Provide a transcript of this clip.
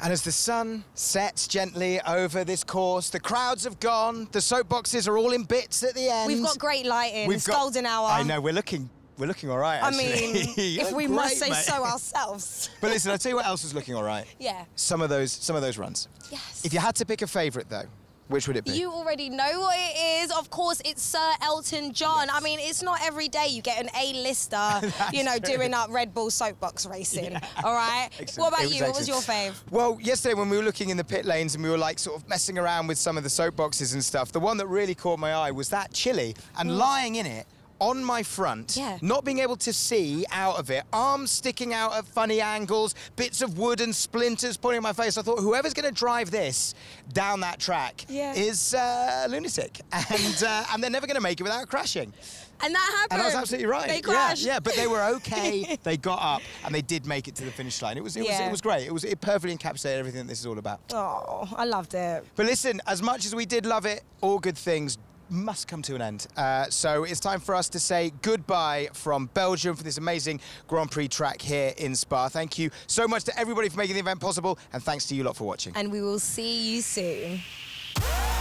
And as the sun sets gently over this course, the crowds have gone, the soapboxes are all in bits at the end. We've got great lighting, it's golden hour. I know, we're looking all right, actually. I mean, if we must say mate. so ourselves. But listen, I'll tell you what else was looking all right. Yeah. Some of those runs. Yes. If you had to pick a favourite, though, which would it be? You already know what it is. Of course, it's Sir Elton John. Yes. I mean, it's not every day you get an A-lister, doing up Red Bull soapbox racing. Yeah. All right? Excellent. What about you? What was your fave? Well, yesterday when we were looking in the pit lanes and we were like sort of messing around with some of the soapboxes and stuff, the one that really caught my eye was that Chile, and lying in it, on my front, not being able to see out of it, arms sticking out at funny angles, bits of wood and splinters pointing at my face. I thought, whoever's going to drive this down that track is a lunatic, and they're never going to make it without crashing. And that happened. And I was absolutely right. They crashed. Yeah, but they were okay. They got up and they did make it to the finish line. It was great. It perfectly encapsulated everything that this is all about. Oh, I loved it. But listen, as much as we did love it, all good things must come to an end. So it's time for us to say goodbye from Belgium for this amazing Grand Prix track here in Spa. Thank you so much to everybody for making the event possible, and thanks to you lot for watching. And we will see you soon.